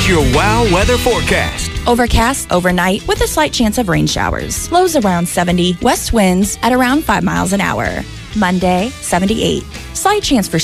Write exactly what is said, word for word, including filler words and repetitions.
your wow weather forecast. Overcast overnight with a slight chance of rain showers. Lows around seventy. West winds at around five miles an hour. Monday, seventy-eight. Slight chance for